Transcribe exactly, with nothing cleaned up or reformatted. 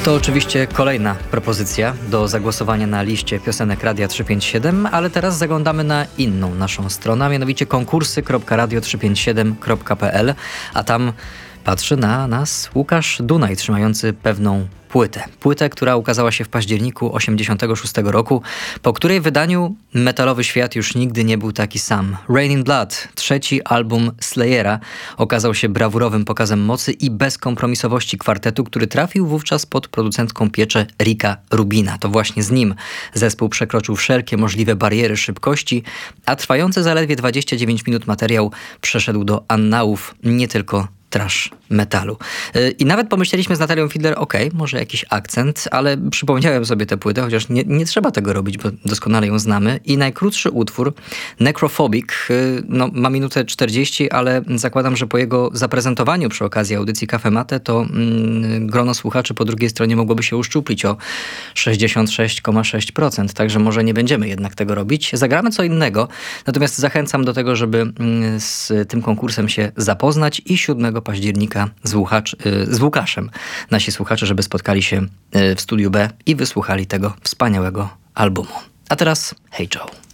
To oczywiście kolejna propozycja do zagłosowania na liście piosenek Radia trzysta pięćdziesiąt siedem, ale teraz zaglądamy na inną naszą stronę, a mianowicie konkursy kropka radio trzysta pięćdziesiąt siedem kropka p l, a tam patrzy na nas Łukasz Dunaj, trzymający pewną płytę. Płytę, która ukazała się w październiku osiemdziesiątego szóstego roku, po której wydaniu metalowy świat już nigdy nie był taki sam. Rain in Blood, trzeci album Slayera, okazał się brawurowym pokazem mocy i bezkompromisowości kwartetu, który trafił wówczas pod producencką pieczę Ricka Rubina. To właśnie z nim zespół przekroczył wszelkie możliwe bariery szybkości, a trwający zaledwie dwadzieścia dziewięć minut materiał przeszedł do annałów nie tylko trash metalu. I nawet pomyśleliśmy z Natalią Fiedler, okej, okay, może jakiś akcent, ale przypomniałem sobie tę płytę, chociaż nie, nie trzeba tego robić, bo doskonale ją znamy. I najkrótszy utwór, Necrophobic, no, ma minutę czterdzieści, ale zakładam, że po jego zaprezentowaniu przy okazji audycji Cafe Mate, to mm, grono słuchaczy po drugiej stronie mogłoby się uszczuplić o sześćdziesiąt sześć przecinek sześć procent, także może nie będziemy jednak tego robić. Zagramy co innego, natomiast zachęcam do tego, żeby mm, z tym konkursem się zapoznać i siódmego października z, Łukacz, z Łukaszem nasi słuchacze, żeby spotkali się w Studiu B i wysłuchali tego wspaniałego albumu. A teraz Hey Joe.